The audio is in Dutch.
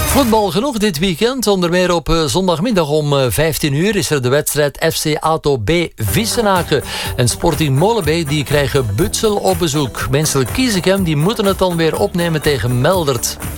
Voetbal genoeg dit weekend. Onder meer op zondagmiddag om 15 uur is er de wedstrijd FC ATO B Vissenaken. En Sporting Molenbeek die krijgen Butsel op bezoek. Mensen Kiezekem die moeten het dan weer opnemen tegen Meldert.